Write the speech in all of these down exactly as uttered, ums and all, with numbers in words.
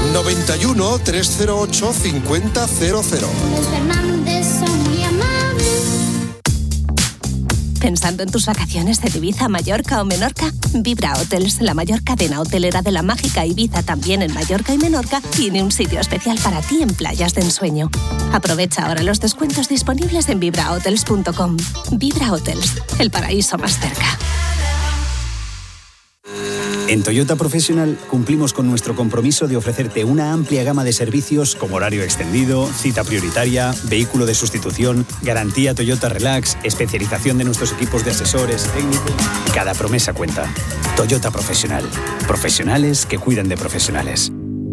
noventa y uno, trescientos ocho, cincuenta cero cero. Los Fernández son muy amables. ¿Pensando en tus vacaciones de Ibiza, Mallorca o Menorca? Vibra Hotels, la mayor cadena hotelera de la mágica Ibiza, también en Mallorca y Menorca, tiene un sitio especial para ti en playas de ensueño. Aprovecha ahora los descuentos disponibles en vibra hotels punto com. Vibra Hotels, el paraíso más cerca. En Toyota Professional cumplimos con nuestro compromiso de ofrecerte una amplia gama de servicios como horario extendido, cita prioritaria, vehículo de sustitución, garantía Toyota Relax, especialización de nuestros equipos de asesores técnicos. Cada promesa cuenta. Toyota Professional. Profesionales que cuidan de profesionales.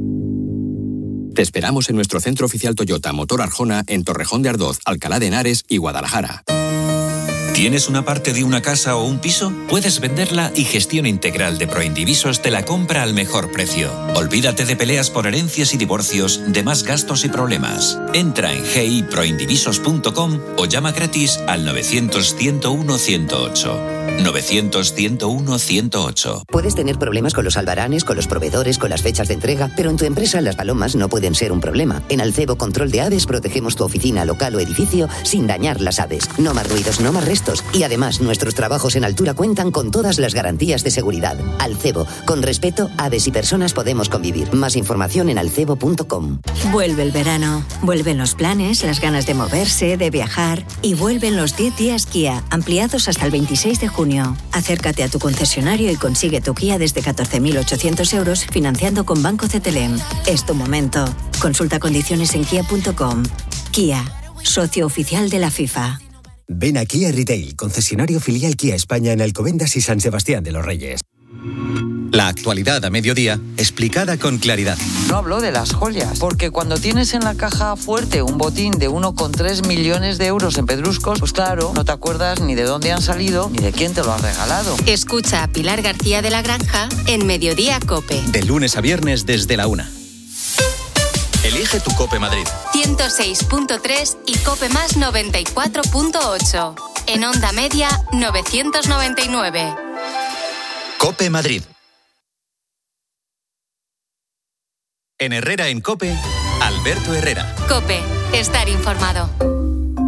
Te esperamos en nuestro centro oficial Toyota Motor Arjona en Torrejón de Ardoz, Alcalá de Henares y Guadalajara. ¿Tienes una parte de una casa o un piso? Puedes venderla y Gestión Integral de Proindivisos te la compra al mejor precio. Olvídate de peleas por herencias y divorcios, de más gastos y problemas. Entra en g i proindivisos punto com o llama gratis al novecientos, ciento uno, ciento ocho. novecientos, ciento uno, ciento ocho. Puedes tener problemas con los albaranes, con los proveedores, con las fechas de entrega, pero en tu empresa las palomas no pueden ser un problema. En Alcebo Control de Aves protegemos tu oficina, local o edificio sin dañar las aves. No más ruidos, no más restos. Y además, nuestros trabajos en altura cuentan con todas las garantías de seguridad. Alcebo, con respeto, aves y personas podemos convivir. Más información en alcebo punto com. Vuelve el verano, vuelven los planes, las ganas de moverse, de viajar y vuelven los diez días Kia, ampliados hasta el veintiséis de junio. Acércate a tu concesionario y consigue tu Kia desde catorce mil ochocientos euros financiando con Banco C T L M. Es tu momento. Consulta condiciones en kia punto com. Kia, socio oficial de la FIFA. Ven a Kia Retail, concesionario filial Kia España en Alcobendas y San Sebastián de los Reyes. La actualidad a mediodía, explicada con claridad. No hablo de las joyas, porque cuando tienes en la caja fuerte un botín de uno coma tres millones de euros en pedruscos, pues claro, no te acuerdas ni de dónde han salido ni de quién te lo ha regalado. Escucha a Pilar García de la Granja en Mediodía COPE. De lunes a viernes desde la una. Elige tu COPE Madrid. ciento seis punto tres y COPE Más noventa y cuatro punto ocho. En Onda Media, novecientos noventa y nueve. COPE Madrid. En Herrera en COPE, Alberto Herrera. COPE, estar informado.